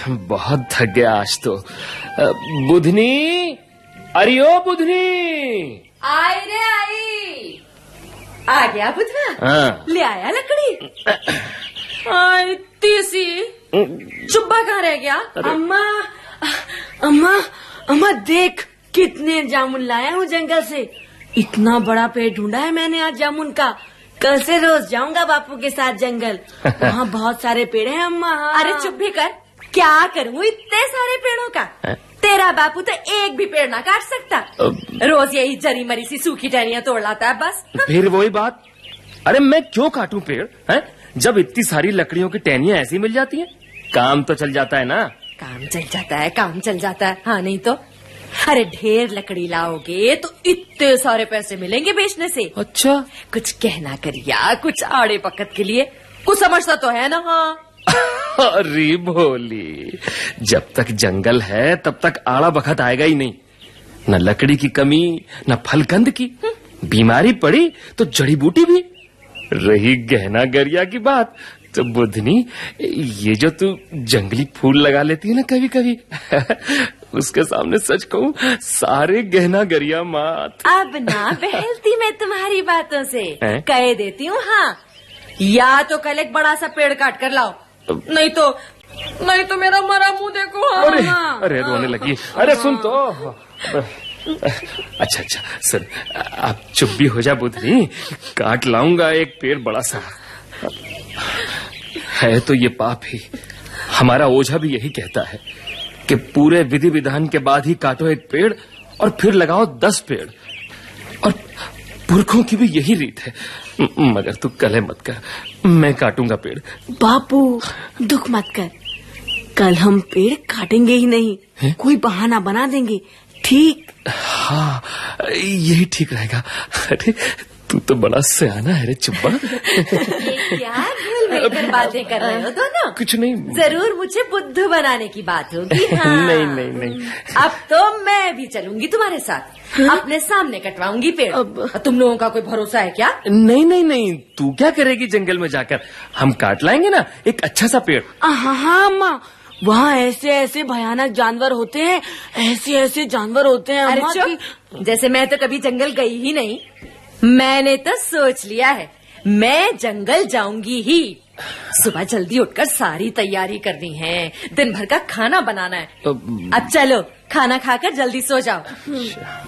बहुत थक गया आज तो। बुधनी, अरे ओ बुधनी। आई रे आई। आ गया बुधना? हाँ। ले आया लकड़ी? इतनी सी चुब्बा कहाँ रह गया? अम्मा अम्मा अम्मा देख कितने जामुन लाया हूँ जंगल से। इतना बड़ा पेड़ ढूंढा है मैंने आज जामुन का। कल से रोज जाऊंगा बापू के साथ जंगल। वहाँ बहुत सारे पेड़ हैं अम्मा। अरे चुप भी कर, क्या करूँ इतने सारे पेड़ों का? तेरा बापू तो एक भी पेड़ ना काट सकता। रोज यही जरी मरी सी सूखी टहनियाँ तोड़ लाता है बस। फिर वही बात, अरे मैं क्यों काटूं पेड़ है? जब इतनी सारी लकड़ियों की टहनियाँ ऐसी मिल जाती हैं, काम तो चल जाता है ना। काम चल जाता है, काम चल जाता है। हाँ नहीं तो। अरे ढेर लकड़ी लाओगे तो इतने सारे पैसे मिलेंगे बेचने से। अच्छा, कुछ कहना करिया, कुछ आड़े पकत के लिए कुछ समझता तो है ना? हाँ। अरे भोली, जब तक जंगल है तब तक आड़ा बखत आएगा ही नहीं। न लकड़ी की कमी, न फलकंद की। बीमारी पड़ी तो जड़ी बूटी भी। रही गहना गरिया की बात तो बुधनी, ये जो तू जंगली फूल लगा लेती है ना कभी कभी, उसके सामने सच कहूँ सारे गहना गरिया मात। अब ना बहलती मैं तुम्हारी बातों से। कह देती हूँ हाँ, या तो कल एक बड़ा सा पेड़ काट कर लाओ, नहीं तो मेरा मरा मुंह देखो। हाँ। अरे रोने लगी। अरे सुन तो। अच्छा सुन, आप चुप भी हो जा बुधनी, काट लाऊंगा एक पेड़ बड़ा सा। है तो ये पाप ही। हमारा ओझा भी यही कहता है कि पूरे विधि विधान के बाद ही काटो एक पेड़ और फिर लगाओ 10 पेड़। और पुरखों की भी यही रीत है। मगर तू कलह मत कर, मैं काटूंगा पेड़। बापू दुख मत कर, कल हम पेड़ काटेंगे ही नहीं है? कोई बहाना बना देंगे, ठीक? हाँ, यही ठीक रहेगा। अरे तू तो बड़ा सयाना है रे चुब्बा। क्या भूल मिलकर बातें कर रहे हो दोनों? कुछ नहीं। जरूर मुझे बुद्धू बनाने की बात होगी। हाँ। नहीं। अब तो मैं भी चलूंगी तुम्हारे साथ। अपने सामने कटवाऊंगी पेड़। तुम लोगों का कोई भरोसा है क्या? नहीं, तू क्या करेगी जंगल में जाकर? हम काट लाएंगे ना एक अच्छा सा पेड़। हाँ अम्मा, वहाँ ऐसे भयानक जानवर होते हैं, ऐसे जानवर होते हैं अम्मा। अरे जैसे मैं तो कभी जंगल गई ही नहीं। मैंने तो सोच लिया है, मैं जंगल जाऊंगी ही। सुबह जल्दी उठकर सारी तैयारी करनी है, दिन भर का खाना बनाना है। अब चलो खाना खाकर जल्दी सो जाओ।